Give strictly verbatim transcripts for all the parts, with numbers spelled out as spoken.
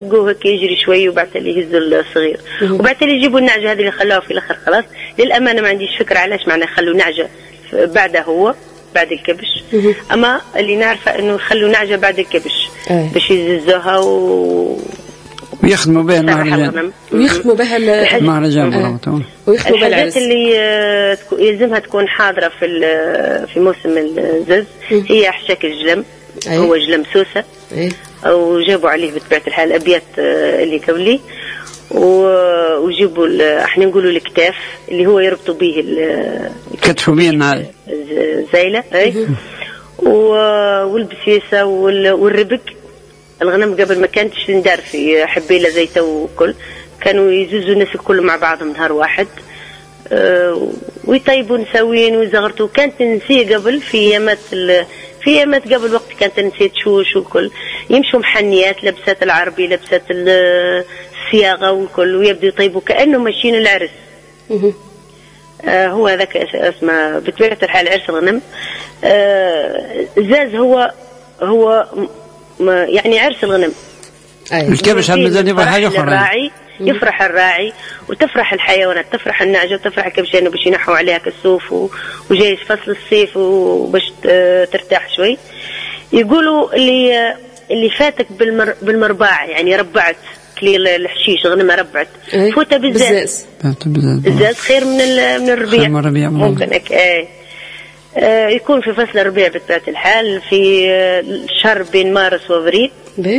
جوه يجري شوي وبعد اللي يهزوا الصغير وبعد اللي يجيبوا النعجه هذه اللي خلوها في الاخر. خلاص للامانه ما عنديش فكره علاش معناه يخلوا نعجه بعدها هو بعد الكبش، اما اللي نعرفه انه يخلوا نعجه بعد الكبش باش يززوها و ويخدموا بها المهرجان ويخدموا بها المهرجان آه. ويخدموا بها الحاجات اللي يلزمها تكون حاضره في في موسم الزز هي احشاك الجلم. أيه. هو جلم سوسه. أيه. او جابوا عليه بطبيعه الحال الابيات اللي قبلي وجيبوا احنا نقولوا الكتاف اللي هو يربطوا به كتفوا به النعال زايله. اي والبسيسه والربك. الغنم قبل ما كانتش ندار في حبيله زيته وكل، كانوا يزوزوا الناس الكل مع بعضهم نهار واحد ويطيبوا نساوين ويزغرتوا. كانت نسيه قبل في ايامات في ايامات قبل وقت كانت نسيه تشوش وكل يمشوا محنيات لبسات العربي لبسات الصياغه والكل ويبدوا يطيبوا كانه ماشيين العرس. آه هو هذاك اسمه بطبيعه الحال عرس الغنم. آه زاز هو هو يعني عرس الغنم. الكبش هم زاد يفرح حاجه اخرى، يفرح الراعي وتفرح الحيوانات، تفرح النعجه وتفرح الكبشين باش ينحوا عليها كالسوف وجاي فصل الصيف وباش ترتاح شوي. يقولوا اللي اللي فاتك بالمر بالمرباع يعني ربعت كليل الحشيش غنمه ربعت فوتها بالزاز. الزاز خير من من الربيع. من الربيع ممكن هيك. ايه آه يكون في فصل الربيع بطبيعه الحال في شهر بين مارس وابريل.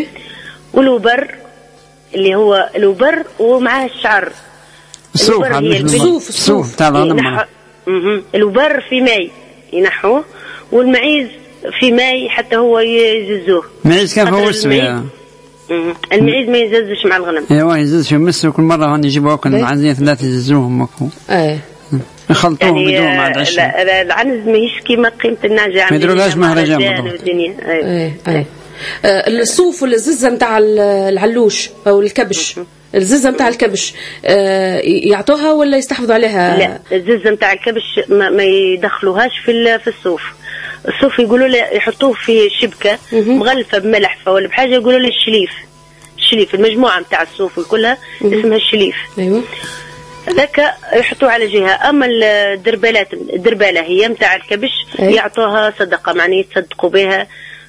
والوبر اللي هو الوبر ومعاه الشعر. الصوف الصوف الصوف تاع الغنم. الوبر في ماي ينحوه والمعيز في ماي حتى هو يززوه. المعيز كيف هو السويه؟ المعيز ما يززش مع الغنم. ايوه يززش يمسوا كل مره هون يجيبوا كل عايزين ثلاثه يززوهم هكو. ايه يخلطوهم يعني بدون مع العشاء. لا, لا العنز ماهيش كيما قيمه النعجه. ما يديرولهاش مهرجان والدنيا. ايه ايه الصوف والززه نتاع العلوش او الكبش. الززه نتاع الكبش يعطوها ولا يستحفظوا عليها؟ لا الززه نتاع الكبش ما, ما يدخلوهاش في في الصوف. الصوف يقولوا له يحطوه في شبكه مغلفه بملح ولا بحاجه يقولوا له الشليف. الشليف المجموعه نتاع الصوف كلها اسمها الشليف. ايوه ذاك يحطوه على جهه. اما الدربالات الدرباله هي نتاع الكبش يعطوها صدقه معني يتصدقوا بها.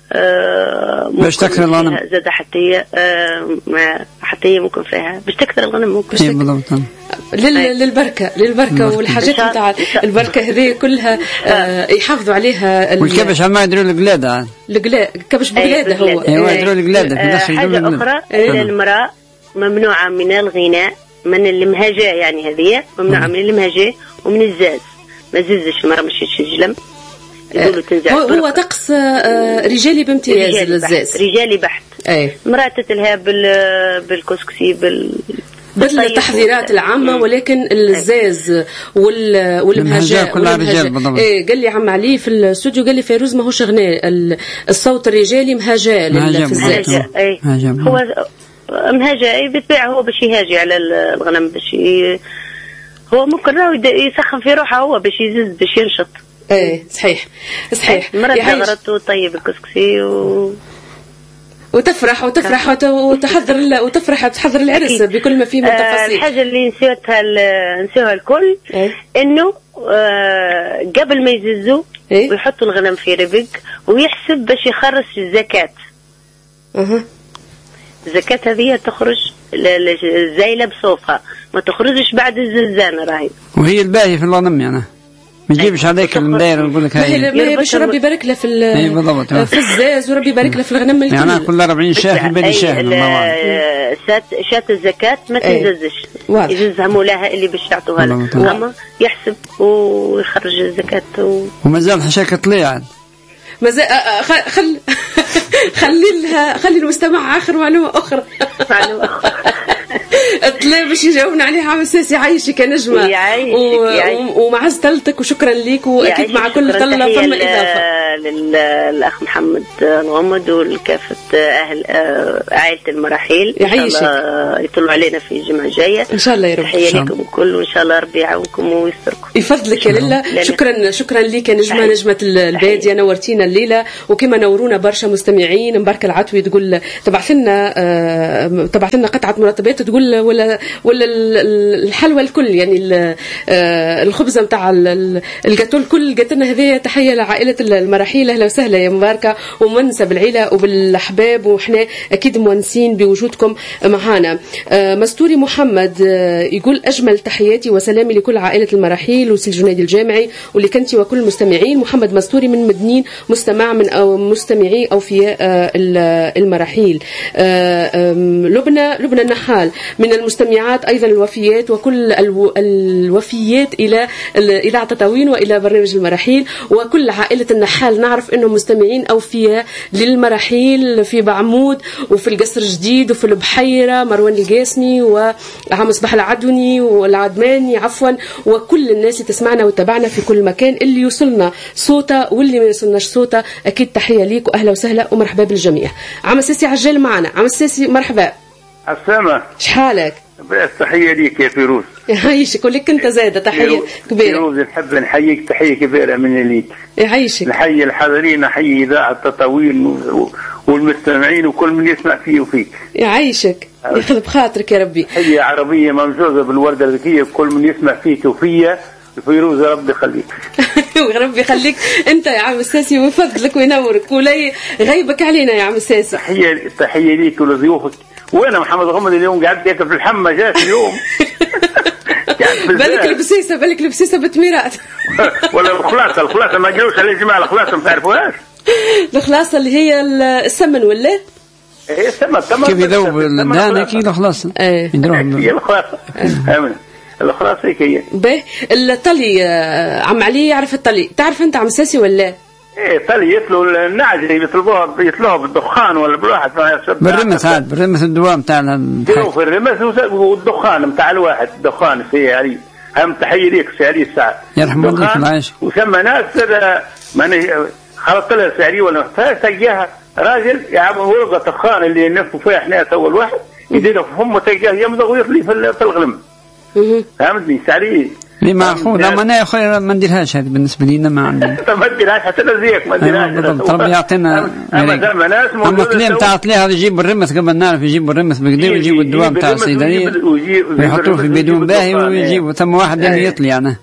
آه باش تكثر الغنم زاد حتى هي آه حتى هي ممكن فيها باش تكثر الغنم ممكن. اي بالضبط. لل... للبركه للبركه والحاجات نتاع البركه هذه كلها آه يحافظوا عليها. والكبش ما يديروا القلاده. القلاده كبش بقلاده هو. ايوه يديروا القلاده. آه حاجه اخرى المراه ممنوعه من الغناء من المهجه يعني هذه ممنوعه من المهجه ومن الزاز. ما ززش المراه ماشي تجلم. هو, هو طقس رجالي بامتياز للزاز. رجالي بحت. ايه مرأة تتلها بال بالكسكسي بال بالتحضيرات العامة. ولكن الزاز وال والمهجة كلها رجال بالضبط. ايه قال لي عم علي في الاستوديو قال لي فيروز ماهوش غناء الصوت الرجالي مهجة في الزاز. ايه هو مهجة بالطبيعة هو باش يهاجي على الغنم باش ي... هو ممكن راهو يسخن في روحه هو باش يزز باش ينشط. ايه صحيح صحيح. مرة زغرت وطيب الكسكسي و... وتفرح وتفرح وتحضر وتفرح وتحضر العرس بكل ما فيه من تفاصيل. آه الحاجة اللي نسيتها نسيوها الكل إيه؟ انه آه قبل ما يززوا إيه؟ ويحطوا الغنم في ربق ويحسب باش يخرج الزكاة. اها الزكاة هذه تخرج الزايلة بصوفها ما تخرجش بعد الززان راهي. وهي الباهي في الغنم يعني ما تجيبش عليك المداير ويقول لك هاي باش ربي يبارك له في في الزاز وربي يبارك له في الغنم الكل. يعني كل أربعين شاه البادي شاه. شات شات الزكاة ما تنززش يجزها مولاها اللي باش يعطوها له اما يحسب ويخرج الزكاة و... ومازال حشاك طليع مازال خل خلي لها خلي المستمع اخر معلومة اخرى. معلومة اخرى لا باش يجاوبنا عليها عم الساسي. يعيشك يا نجمة يعيشك و... يعيشك. ومعز طلتك وشكرا ليك. وأكيد مع كل طلة فما إضافة للأخ محمد نغمد والكافة أهل عائلة المراحيل. يعيشك. إن شاء الله يطلوا علينا في الجمعة الجاية إن شاء الله يا رب. تحية لكم الكل وإن شاء الله ربي يعاونكم ويستركم. يفضلك يا لله. شكرا شكرا ليك يا نجمة نجمة البادية نورتينا الليلة. وكما نورونا برشا مستمعين. مباركة العتوي تقول تبعث لنا آه تبعث لنا قطعة مرتبات تقول ولا ولا الحلوى الكل يعني آه الخبزة متاع الجاتو الكل قالت لنا هذه. تحية لعائلة المراحيل. أهلا وسهلا يا مباركة ومنسى بالعيلة وبالأحباب وإحنا أكيد مونسين بوجودكم معنا. آه مستوري محمد آه يقول أجمل تحياتي وسلامي لكل عائلة المراحيل وسيل جنيدي الجامعي واللي كنتي وكل المستمعين. محمد مستوري من مدنين مستمع من أو مستمعي أوفياء آه المراحيل. آه لبنى لبنى النحال من المستمعات أيضا الوفيات وكل الو الوفيات إلى إذاعة تطاوين وإلى برنامج المراحيل وكل عائلة النحال. نعرف أنهم مستمعين أوفياء للمراحيل في بعمود وفي القصر الجديد وفي البحيرة. مروان القاسني وعم صباح العدوني والعدماني عفوا وكل الناس اللي تسمعنا وتابعنا في كل مكان. اللي يوصلنا صوته واللي ما يوصلناش صوته أكيد تحية ليك وأهلا وسهلا ومرحبا بالجميع. عم الساسي عجال معنا. عم الساسي مرحبا. السلامة. شحالك؟ تحية ليك يا فيروز. يعيشك ولك انت زايده تحيه كبيره. فيروز نحب نحييك تحيه كبيره من ليك. يعيشك. نحيي الحاضرين نحيي اذاعه تطاوين والمستمعين وكل من يسمع فيه وفيك. يعيشك ياخذ بخاطرك يا ربي. تحيه عربيه ممزوجه بالورده الذكيه كل من يسمع فيك وفيا. فيروز ربي يخليك. ربي يخليك انت يا عم الساسي ويفضلك وينورك ولا غيبك علينا يا عم الساسي. تحيه تحيه ليك ولضيوفك. وانا محمد غمد اليوم قاعد ياكل في الحمى جات اليوم. بالك البسيسه بالك البسيسه بتميرات. ولا الخلاصه الخلاصه ما جاوش على الجماعه الخلاصه ما تعرفوهاش. الخلاصه اللي هي السمن ولا؟ ايه السمن تمام. كيف يذوب الدهن كي الخلاصه؟ ايه هي الخلاصه. الخلاصه هيك هي. باهي الطلي عم علي يعرف الطلي. تعرف انت عم ساسي ولا؟ ايه طلي يطلوا النعجه يطلبوها يطلوها بالدخان ولا بالواحد بالرمس هذا بالرمس الدوام تاعنا في الرمس والدخان نتاع الواحد الدخان سي علي. هم تحيه ليك سي علي الساعه يرحم والديك العيش. وسمى ناس ماني خلط لها سعري ولا تلقاها راجل يعمل ورقه الدخان اللي نفوا فيها احنا اول واحد يدير في فمه تلقاه يمضغ ويطلي في الغلم. فهمتني سعري لي ما اخو لا انا يا اخويا ما نديرهاش هذه بالنسبه لي ما عندي. طب ما نديرهاش حتى زيك ما نديرهاش. ربي يعطينا اما كليم تاع طلي هذا يجيب الرمث قبل نعرف يجيب الرمث بكذا ويجيب الدواء تاع الصيدليه ويحطوه في بدون باهي ويجيب ثم واحد اللي يطلي انا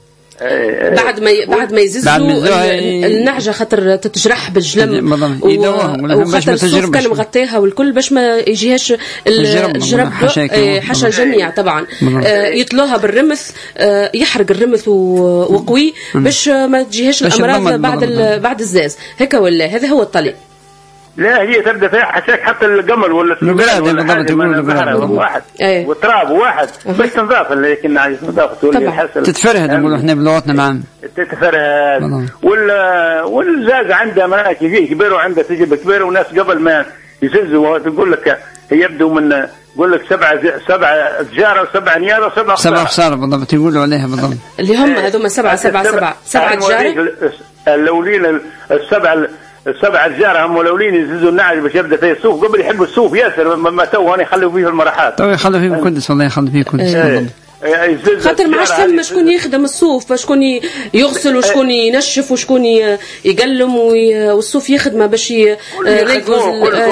بعد ما بعد ما يززوا النعجه خاطر تتجرح بالجلم وخاطر الصوف كان مغطيها والكل باش ما يجيهاش الجرب حشا الجميع طبعا. يطلوها بالرمث يحرق الرمث وقوي باش ما تجيهاش الامراض بعد بعد الزاز هيك ولا هذا هو الطلي. لا هي تبدا فيها حشاك حتى القمل ولا البلاد بالضبط يقولوا واحد والتراب واحد بس تنظافه لكن عايز نظافه تولي حسن تتفرهد نقولوا احنا بلغتنا معنا تتفرهد ولا والزاز عنده مناكي فيه كبير وعنده تجيب كبير وناس قبل ما يززوا تقول لك يبدو من يقول لك سبعة سبعة تجارة وسبعة نيارة وسبعة خسارة سبعة خسارة بالضبط يقولوا عليها بالضبط اللي هم هذوما سبعة سبعة سبعة سبعة تجارة الأولين السبعة السبعة رجال هم ملولين يزيزوا النعج باش يبدا فيه السوف قبل يحبوا السوف ياسر ما تو هون يخلوا فيه المراحات تو يخلوا فيه القدس والله يخلوا فيه القدس خاطر ما عادش ثم شكون يخدم الصوف شكون يغسل وشكون ينشف وشكون يقلم والصوف يخدم باش ينقز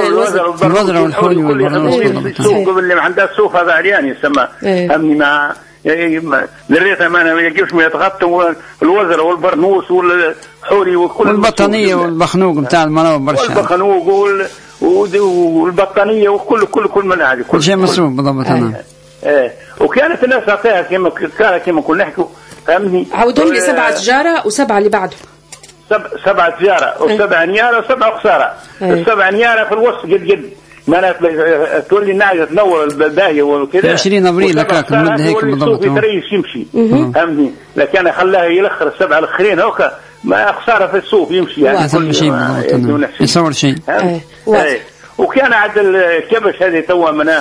الوزر والحول والسوف قبل اللي ما عندها السوف هذا عريان يسمى همني مع للريتها ما يجيبش ما يتغطوا الوزر والبرنوس والحوري وكل والبطانيه والبخنوق نتاع المراه برشا والبخنوق والبطانيه وكل كل كل من هذه كل شيء مصروف بالضبط تمام. ايه وكانت الناس تعطيها كما كان كما كنا نحكوا فهمني عاودهم لي سبعه تجاره وسبعه اللي بعده سب سبعه تجاره وسبعه نياره وسبعه خساره. السبعه نياره في الوسط قد قد معناتها تولي النعجه تنور الباهيه وكذا عشرين ابريل هكاك المده هيك بالضبط يتريش يمشي فهمني لكن خلاها يلخر السبعه الاخرين هكا ما خساره في السوق يمشي يعني كل شيء بالضبط يصور شيء وكان عند الكبش هذه تو مناه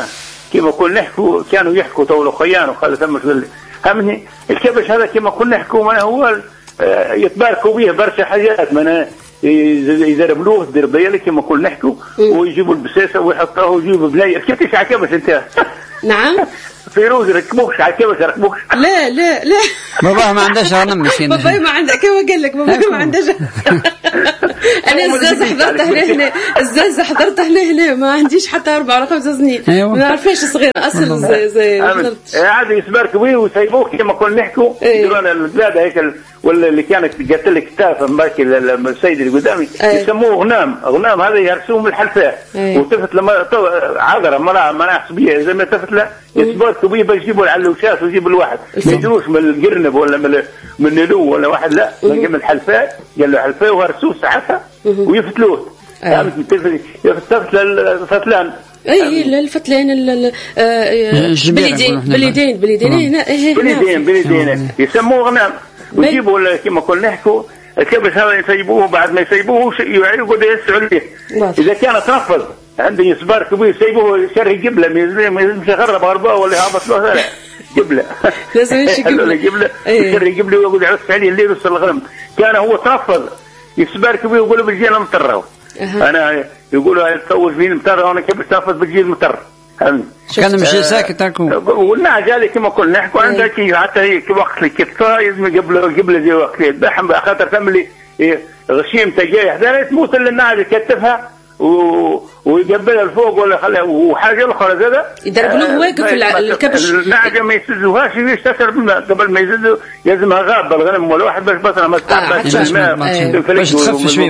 كما كنا نحكوا كانوا يحكوا طول خيان وخالد ثم شغل همني الكبش هذا كما كنا نحكوا ما هو يتباركوا به برشا حاجات من يضربلوه دربيه كما كنا نحكوا ويجيبوا البساسه ويحطوه ويجيبوا بنايه كيف تشعل كبش انت نعم فيروز ركبوكش على كبش ركبوكش لا لا لا بابا ما عندهاش غنم مسكين بابا ما عنده كيف قال لك بابا ما عندهاش انا الزاز حضرته هنا هنا الزاز حضرته هنا هنا ما عنديش حتى أربع ولا خمسة سنين ما نعرفش صغير اصل زي زي عاد يسبرك بيه ويسيبوك كما كنا نحكوا يديرون البلاد هيك ولا اللي كانت قالت لك تافه مباكي السيد اللي قدامي يسموه غنام غنام هذا يرسوم الحلفاء وتفت لما عذره مراه مناح صبيه زي ما تفت له يسبركوا بيه باش يجيبوا العلوشات ويجيبوا الواحد ما يجوش من القرنب ولا من من نلو ولا واحد لا من الحلفاء قال له حلفاء وهرسوه ساعتها ويفتلوه يفتت للفتلان اي الفتلان البليدين بليدين بليدين هنا بليدين بليدين يسموه غنام ويجيبوا كما كنا نحكوا الكبش هذا يسيبوه بعد ما يسيبوه يعيقوا يسعوا عليه اذا كان تنفذ عندي يصبر كبير يسيبوه شري قبله ما يلزمش يغرب غرباء ولا يهبط له لا قبله لازم يمشي قبله قبله شري قبله ويقول يعس عليه الليل وصل الغنم كان هو تنفذ يصبر كبير يقولوا بيجينا مطره انا يقولوا تصور فين مطر وانا كيف تنفذ بتجي المطر كان مشي ساكت هاكو قلنا جالي كما كنا نحكوا عندك حتى هي وقت الكتفه لازم قبل قبل زي وقت يذبحهم خاطر تملي غشيم تجاي حدا تموت للناعج يكتفها ويقبلها الفوق ولا خليها وحاجه اخرى زاده يدربلوه واقف الكبش النعجه ما يسدوهاش يستشر قبل ما يزدوا لازمها غابه الغنم ولا واحد باش بصره ما تتعبش باش تخف شويه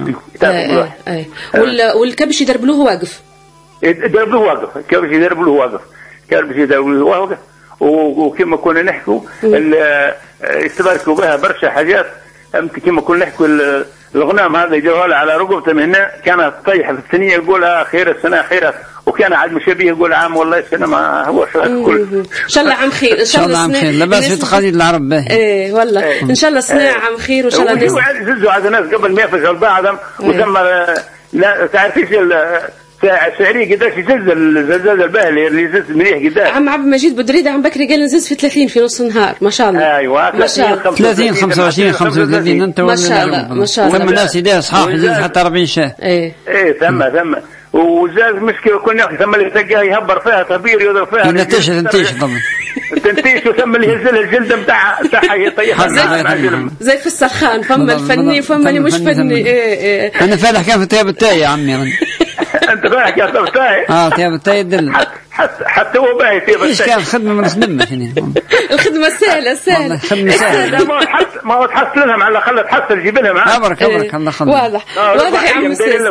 والكبش يدربلوه واقف يدربلوه واقف كبش يدربلوه واقف كبش يدربلوه واقف وكما كنا نحكوا يستباركوا بها برشا حاجات كما كنا نحكوا الغنام هذا يجوها على رقبته من هنا كانت طيحه في الثانيه يقولها خير السنه خيرة وكان عاد مشابه يقول عام والله السنه ما هو كل ان شاء الله عام خير ان شاء الله عام خير لاباس في تقاليد العرب باهي ايه والله ايه. ان شاء الله سنه ايه. عام خير وان شاء الله الناس زلزوا على الناس قبل ما يفشل بعضهم وثم لا تعرفيش سعري قداش يزلزل الزلزال الباهلي اللي يزلزل مليح قداش عم عبد المجيد بودريده عم بكري قال نزلت في ثلاثين في نص النهار ما شاء الله ايوه ما شاء الله ثلاثين خمسة وعشرين خمسة وثلاثين انت ما شاء الله ما شاء الله ثم ناس يدير صحاح يزيد حتى أربعين شاه ايه ايه ثم ثم وزاز مشكله كنا ياخذ ثم اللي تلقاه يهبر فيها تبير يضرب فيها تنتيش تنتيش طبعا تنتيش وثم اللي يهزلها الجلده بتاعها بتاعها يطيحها زي في السرخان فما الفني فما اللي مش فني ايه ايه انا فالح كان في طياب التاي يا عمي انت فاهم يا طيب التاي اه طياب التاي يدل حتى حتى هو باهي طياب التاي ايش كان خدمه من خدمه هنا الخدمه سهله سهله خدمه سهله ما حس ما هو تحصل لها على خلت تحصل جيب لها معاه ابرك ابرك الله خلص واضح واضح يا عم سيسي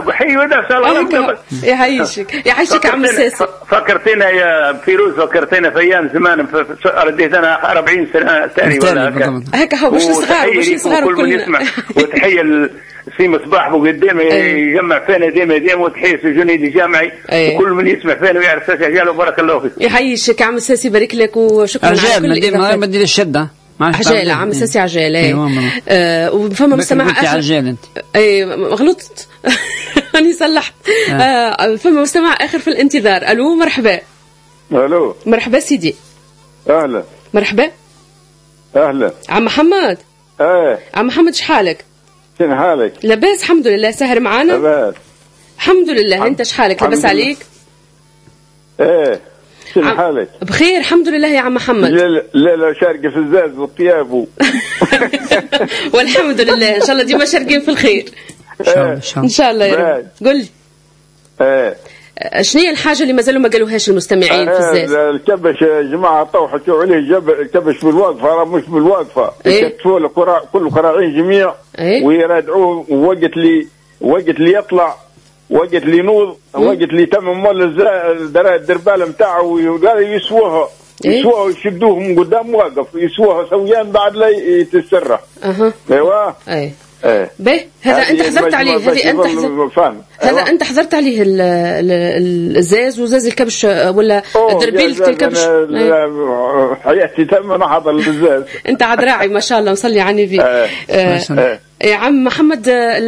يعيشك يعيشك يا عم سيسي فكرتينا يا فيروز فكرتينا في ايام زمان رديت انا أربعين سنه تقريبا هكا هو مش صغار مش صغار كل يسمع وتحيه في مصباح ابو قدام يجمع فينا ديما ديما وتحيه جنيدي جامعي وكل من يسمع فينا ويعرف سجاله وبارك الله فيك يحييك عم ساسي يبارك لك وشكرا على كل عجال ما تدير الشده عجال عم ساسي عجال اي وفما مستمع اخر عجال انت اي غلطت راني صلحت فما مستمع اخر في الانتظار. الو مرحبا. الو مرحبا سيدي. اهلا. مرحبا. اهلا عم محمد. ايه عم محمد شحالك؟ شنو حالك؟ لاباس الحمد لله. ساهر معانا؟ لاباس الحمد لله. انت شحالك؟ لاباس عليك؟ ايه شنو عم... حالك؟ بخير الحمد لله يا عم محمد. لا لا لا شارقه في الزاز والطياب والحمد لله ان شاء الله ديما شارقين في الخير إيه. ان شاء الله يا رب. قل لي ايه شنو هي الحاجه اللي مازالوا ما قالوهاش المستمعين في الزاز؟ الكبش يا جماعه طوحوا شو عليه جاب الكبش بالواقفه راه مش بالواقفه يكتفوا له قراع كل قراعين جميع إيه؟ ويرادعوه ووقت لي وقت لي يطلع وقت لي نوض وقت لي تم مول الدرباله نتاعه ويسووها يسووها ويشدوه من قدام واقف يسووها سويان بعد لا يتسرح. اها ايوه اي ايه به هذا انت حضرت عليه. هذه انت حضرت هذا أنت حضرت عليه الزاز وزاز الكبش ولا دربيلة الكبش؟ حياتي تم أنا حضر الزاز. أنت عاد راعي ما شاء الله مصلي على النبي. آه. آه. يا عم محمد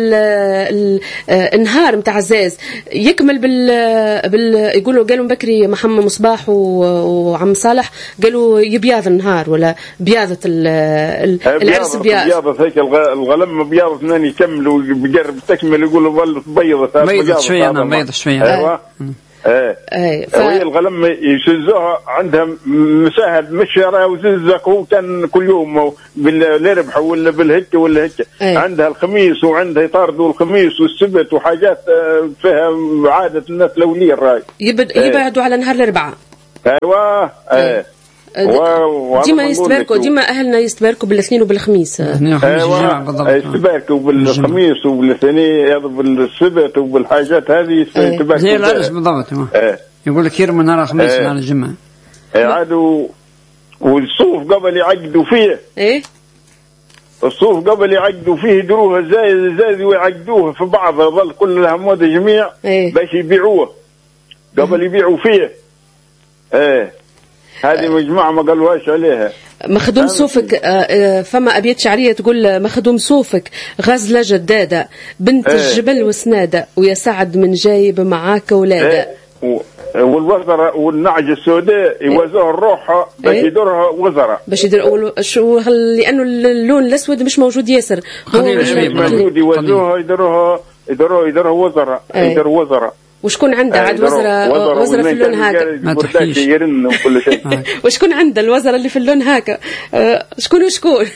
النهار متاع الزاز يكمل بال, بال... يقولوا قالوا بكري محمد مصباح وعم صالح قالوا يبياض النهار ولا بياضة العرس بياض بياضة هيك الغلم بياضة اثنين يكملوا بيقرب تكمل يقولوا ظل بيضة بيضة شوية أنا بيضة شوية. أيوة. ايه ايه ف... وهي الغلم يشزوها عندها مشاهد مش يراها وززك هو كان كل يوم بالربح ولا بالهك ولا هيك. ايه. عندها الخميس وعندها يطاردوا الخميس والسبت وحاجات فيها عادة الناس الاولية الراي يبد... ايه. يبعدوا على نهار الاربعاء. ايوه ايه, ايه. و... ديما يستباركوا ديما اهلنا يستباركوا بالاثنين وبالخميس. ايوه يستباركوا بالخميس وبالاثنين بالسبت وبالحاجات هذه يستباركوا زي العرس بالضبط. ايه. يقول لك يرموا نهار الخميس ايه. نهار الجمعة. عادوا والصوف قبل يعقدوا فيه. ايه الصوف قبل يعقدوا فيه يدروها زايد زايد ويعقدوها في بعضها ظل كلها مواد جميع. ايه. باش يبيعوه قبل يبيعوا فيه. ايه هذه مجموعة ما قالوهاش عليها. مخدوم صوفك فما أبيات شعرية تقول مخدوم صوفك غزلة جدادة بنت ايه. الجبل وسنادة ويا سعد من جايب معاك ولادة. ايه. والوزرة والنعجة السوداء يوزوها الروحة باش ايه. يدورها وزرة باش يدور شو لأنه اللون الأسود مش موجود ياسر هو مش موجود يوزوها يدوروها يدوروها يدوروها وزرة ايه. يدوروا وزرة. وشكون عنده عاد وزرة وزرة في اللون هاكا ما تحكيش يرن وكل شيء. وشكون عنده الوزرة اللي في اللون هاكا شكون وشكون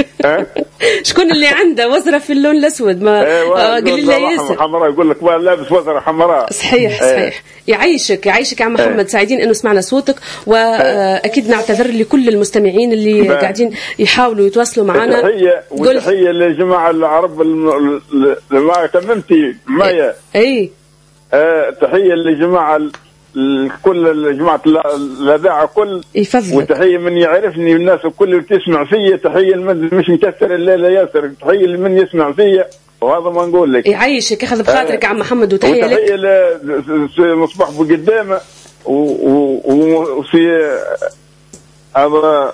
شكون اللي عنده وزرة في اللون الأسود ما قال لي ياسر حمراء يقول لك لابس وزرة حمراء. صحيح صحيح. يعيشك يعيشك يا عم محمد سعيدين انه سمعنا صوتك واكيد نعتذر لكل المستمعين اللي قاعدين يحاولوا يتواصلوا معنا. تحية وتحية للجماعة العرب اللي ما تممتي معايا. اي آه تحية لجماعة كل جماعة الإذاعة كل يفضل. وتحية من يعرفني الناس الكل اللي تسمع فيا. تحية من مش مكسر الليلة ياسر. تحية لمن يسمع فيا وهذا ما نقول لك. يعيشك ياخذ بخاطرك آه. عم محمد وتحية لك. وتحية لمصباح بقدامه وفي هذا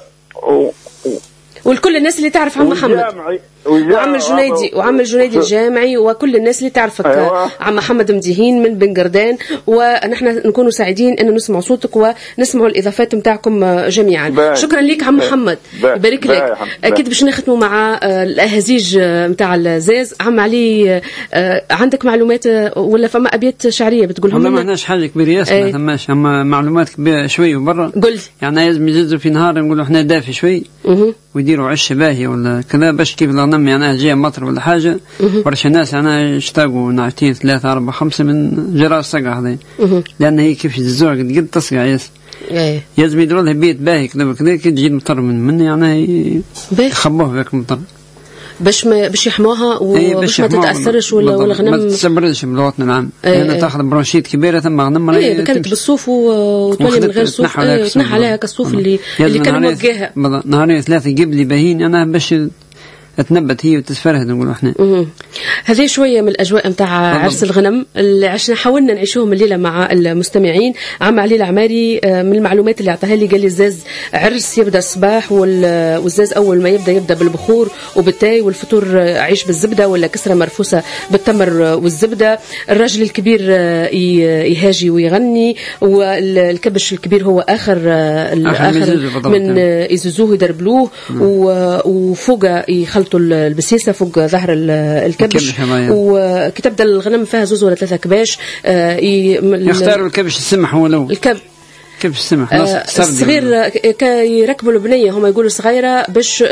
والكل الناس اللي تعرف عم محمد وعم الجنيدي وعم الجنيدي الجامعي وكل الناس اللي تعرفك. أيوة. عم محمد مديهين من بن قردان ونحن نكونوا سعيدين ان نسمع صوتك ونسمعوا الاضافات نتاعكم جميعا. باي. شكرا لك عم محمد يبارك لك. اكيد باش نختموا مع الاهازيج نتاع الزاز. عم علي عندك معلومات ولا فما ابيات شعريه بتقولهم لنا؟ والله ما عندناش حاجه كبيره ياسر. ما ثماش اما معلومات كبيره شوي وبرا. قل يعني لازم يزيدوا في نهار نقولوا احنا دافي شوي ويديروا عش باهي ولا كذا باش كيف الغنم يعني جاي مطر ولا حاجه برشا ناس يعني يشتاقوا نعتين ثلاثة أربعة خمسة من جرار الصقع هذه لأن هي كيف يزوع قد قد تصقع ياس لازم يديروا لها بيت باهي كذا كذا كي تجي مطر من من يعني يخبوه بك مطر باش ما باش يحموها وباش ما تتاثرش ولا ولا غنم ما تسبرش بلغتنا العام. لأن تاخذ برونشيت كبيره ثم غنم ايه كانت بالصوف وتولي من غير صوف تنحى عليها كالصوف اللي اللي كان موجهها نهارين ثلاثه قبل باهين انا باش تنبت هي وتسفرها نقول احنا. هذه شويه من الاجواء نتاع عرس الغنم اللي عشنا حاولنا نعيشوهم الليله مع المستمعين. عم علي العماري من المعلومات اللي عطاها لي قال لي الزاز عرس يبدا الصباح والزاز اول ما يبدا يبدا بالبخور وبالتاي والفطور عيش بالزبده ولا كسره مرفوسه بالتمر والزبده. الراجل الكبير يهاجي ويغني والكبش الكبير هو اخر الاخر من يزوزوه يدربلوه وفوق يخلطوا البسيسه فوق ظهر الكبش وكتبدا الغنم فيها زوز ولا ثلاثه كباش. يختاروا الكبش السمح هو لو الكب كيف السمح الصغير يركبوا البنيه هم يقولوا صغيره باش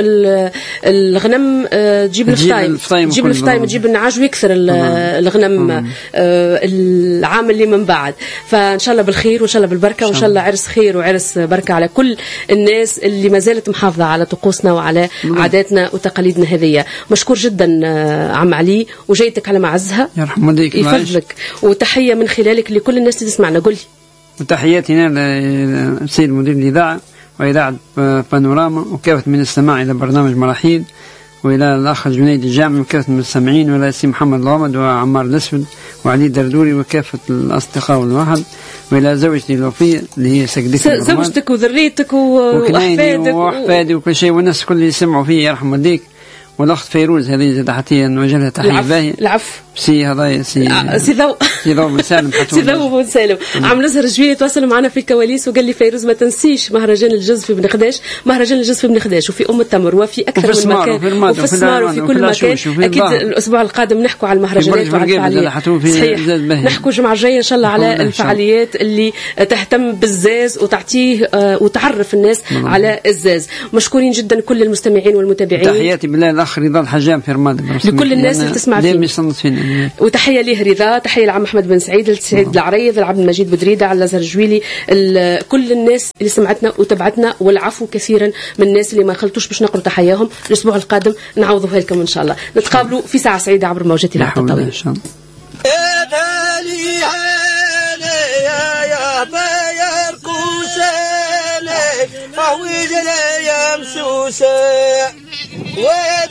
الغنم تجيب الفطايم تجيب الفطايم تجيب النعاج ويكثر الغنم العام اللي من بعد. فان شاء الله بالخير وان شاء الله بالبركه وان شاء الله عرس خير وعرس بركه على كل الناس اللي ما زالت محافظه على طقوسنا وعلى عاداتنا وتقاليدنا هذه. مشكور جدا عم علي وجيتك على معزها يرحم والديك يفضلك وتحيه من خلالك لكل الناس اللي تسمعنا. قولي وتحياتنا للسيد مدير الإذاعة وإذاعة بانوراما وكافة من السماع إلى برنامج مراحيل وإلى الأخ جنيد الجامع وكافة المستمعين، وإلى سي محمد الغامد وعمار الأسود وعلي دردوري وكافة الأصدقاء والواحد، وإلى زوجتي الوفية اللي هي سجدتي زوجتك وذريتك وأحفادك وأحفادي وكل شيء، والناس كل اللي يسمعوا فيه يرحم والديك. والأخت فيروز هذه تحتية نوجه لها تحية باهية. العفو. سي هذا سي سي ضو سي ضو بن سالم سي ضو بن سالم عم نزهر جوية تواصل معنا في الكواليس وقال لي فيروز ما تنسيش مهرجان الجز في بن خداش، مهرجان الجز في بن خداش وفي أم التمر وفي أكثر وفي من مكان وفي السمار وفي, وفي كل مكان. أكيد الأسبوع القادم نحكوا على المهرجانات وعلى الفعاليات. صحيح. نحكوا الجمعة الجاية إن شاء الله على الفعاليات اللي تهتم بالزاز وتعطيه وتعرف الناس على الزاز. مشكورين جدا كل المستمعين والمتابعين. تحياتي بالله الأخ رضا الحجام في رمادة لكل الناس اللي تسمع فينا. وتحية ليه رضا، تحية لعم أحمد بن سعيد، لسعيد العريض، لعبد المجيد بودريدة، على الأزهر الجويلي، كل الناس اللي سمعتنا وتبعتنا، والعفو كثيرا من الناس اللي ما خلطوش باش نقرأ تحياهم. الأسبوع القادم نعوضها لكم إن شاء الله. نتقابلوا في ساعة سعيدة عبر موجات العهد الطويل. ويجلي يمسوسه